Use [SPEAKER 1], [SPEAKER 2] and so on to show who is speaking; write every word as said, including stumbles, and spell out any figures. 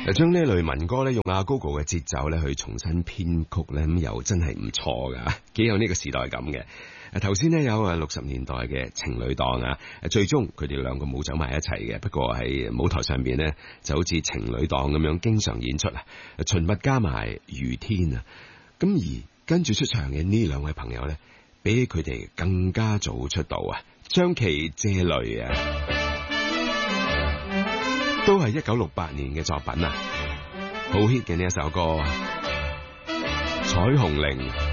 [SPEAKER 1] 將呢類民歌咧用阿 Gogo 嘅節奏咧去重新編曲咧，咁又真係唔錯噶，幾有呢個時代感嘅。誒，頭先咧有啊六十年代嘅情侶檔啊，最終佢哋兩個冇走埋一齊嘅，不過喺舞台上邊咧就好似情侶檔咁樣經常演出啊。秦密加埋余天啊，咁而跟住出場嘅呢兩位朋友咧，比佢哋更加早出道啊，張琪謝雷啊。都係一九六八年嘅作品啊，好 hit 嘅呢一首歌《彩虹鈴》。